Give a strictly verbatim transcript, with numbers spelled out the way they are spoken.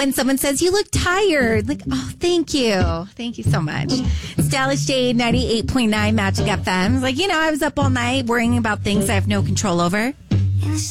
when someone says, you look tired. Like, oh, thank you. Thank you so much. Stylish Jade, ninety-eight point nine Magic F M. Like, you know, I was up all night worrying about things I have no control over.